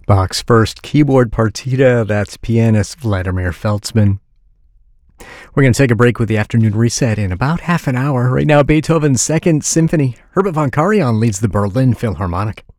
Bach's first keyboard partita, that's pianist Vladimir Feltzman. We're going to take a break with the afternoon reset in about half an hour. Right now, Beethoven's Second Symphony. Herbert von Karajan leads the Berlin Philharmonic.